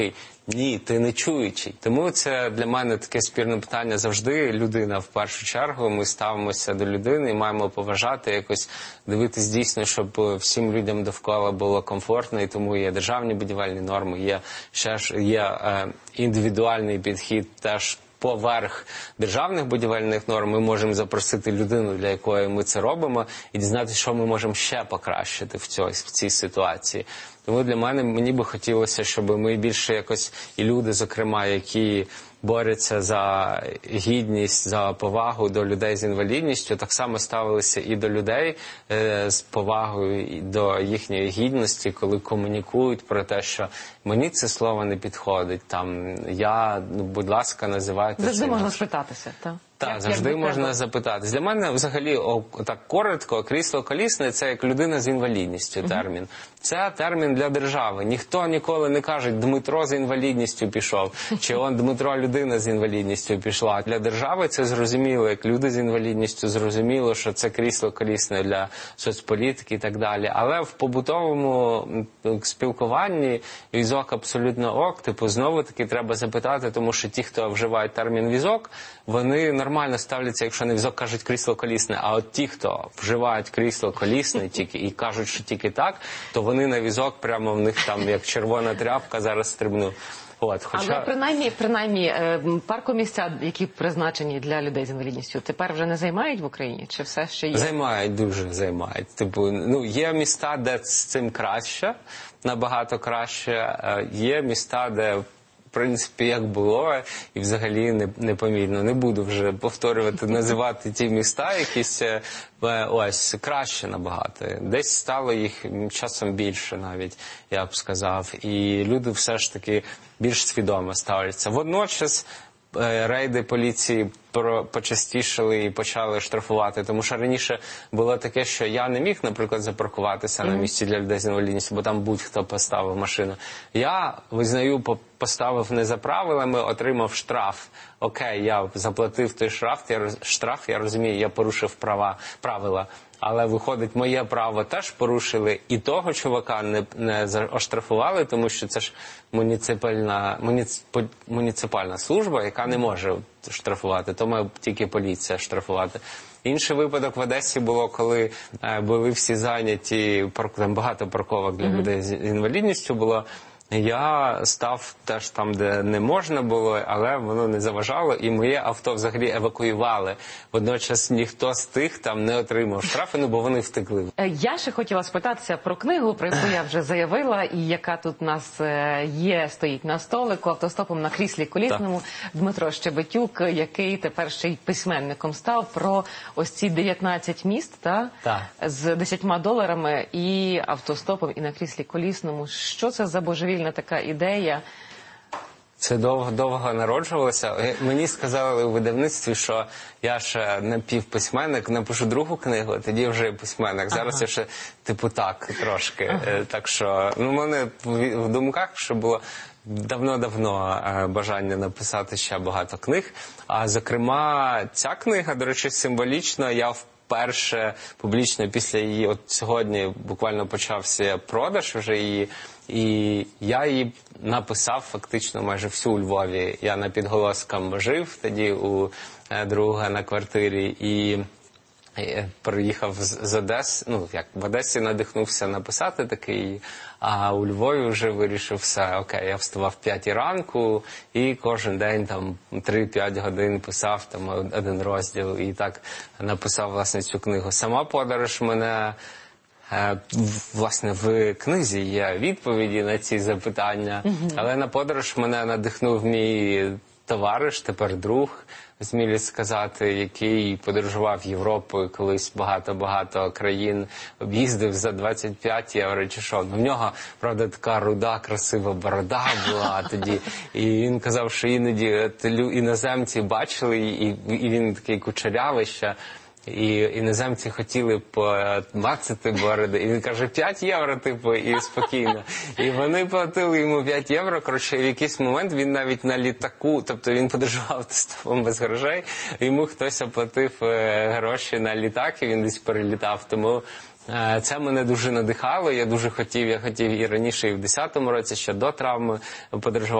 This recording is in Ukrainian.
Ні, ти не чуючий. Тому це для мене таке спірне питання завжди. Людина в першу чергу, ми ставимося до людини і маємо поважати, якось дивитись дійсно, щоб всім людям довкола було комфортно, і тому є державні будівельні норми, є індивідуальний підхід теж поверх державних будівельних норм. Ми можемо запросити людину, для якої ми це робимо, і дізнатися, що ми можемо ще покращити в цій ситуації. Тому для мене, мені би хотілося, щоб ми більше якось, і люди, зокрема, які борються за гідність, за повагу до людей з інвалідністю, так само ставилися і до людей з повагою і до їхньої гідності, коли комунікують про те, що мені це слово не підходить, там, будь ласка, називайте це. Завжди можна спитатися, так? Так, завжди можна запитати. Для мене взагалі, так коротко, крісло колісне – це як людина з інвалідністю термін. Це термін для держави. Ніхто ніколи не каже, Дмитро з інвалідністю пішов, чи он Дмитро людина з інвалідністю пішла. Для держави це зрозуміло, як люди з інвалідністю зрозуміло, що це крісло колісне для соцполітики і так далі. Але в побутовому спілкуванні візок абсолютно ок, знову-таки треба запитати, тому що ті, хто вживають термін візок, вони нормально ставляться, якщо не візок кажуть крісло колісне, а от ті, хто вживають крісло колісне тільки і кажуть, що тільки так, то вони на візок прямо в них там як червона тряпка зараз стрибну. Але принаймні паркомісця, які призначені для людей з інвалідністю, тепер вже не займають в Україні? Чи все ще є? Займають, дуже займають. Є міста, де з цим краще, набагато краще. Є міста, де в принципі, як було, і взагалі непомітно. Не буду вже повторювати, називати ті міста, якісь краще набагато. Десь стало їх часом більше навіть, я б сказав. І люди все ж таки більш свідомо ставляться. Водночас рейди поліції почастішали і почали штрафувати. Тому що раніше було таке, що я не міг, наприклад, запаркуватися на місці для людей з інвалідністю, бо там будь-хто поставив машину. Я, визнаю, поставив не за правилами, отримав штраф. Окей, я заплатив той штраф, я розумію, я порушив правила. Але, виходить, моє право теж порушили, і того чувака не оштрафували, тому що це ж муніципальна служба, яка не може штрафувати, то має тільки поліція штрафувати. Інший випадок в Одесі було, коли були всі зайняті, там багато парковок для людей з інвалідністю було. Я став теж там, де не можна було, але воно не заважало, і моє авто взагалі евакуювали. Водночас ніхто з тих там не отримав штрафи, бо вони втекли. Я ще хотіла спитатися про книгу, про яку я вже заявила, і яка тут у нас стоїть на столику, автостопом на кріслі колісному. Дмитро Щебетюк, який тепер ще й письменником став, про ось ці 19 міст, з $10 і автостопом, і на кріслі колісному. Що це за божевільна така ідея? Це довго народжувалося. Мені сказали у видавництві, що я ще напівписьменник, напишу другу книгу, тоді вже письменник. Зараз я ще трошки. Так що, в мене в думках, що було давно бажання написати ще багато книг. А, зокрема, ця книга, до речі, символічно, я вперше публічно після її, от сьогодні буквально почався продаж вже її, і я її написав фактично майже всю у Львові. Я на Підголоском жив тоді у друга на квартирі і приїхав з Одеси, в Одесі надихнувся написати такий, а у Львові вже вирішив все, окей, я вставав в 5 ранку і кожен день там 3-5 годин писав там один розділ і так написав, власне, цю книгу. Сама подорож мене, власне, в книзі є відповіді на ці запитання, але на подорож мене надихнув мій товариш, тепер друг, смілю сказати, який подорожував Європою колись багато країн, об'їздив за 25 євро чи що. В нього, правда, така руда, красива борода була тоді. І він казав, що іноді іноземці бачили, і він такий кучерявий ще. І іноземці хотіли помацати бороду, і він каже, 5 євро, і спокійно. І вони платили йому 5 євро, коротше, і в якийсь момент він навіть на літаку, тобто він подорожував автостопом без грошей, йому хтось оплатив гроші на літак, і він десь перелітав, тому Це мене дуже надихало. Я хотів і раніше, і в 10-му році, ще до травми, подорожувати.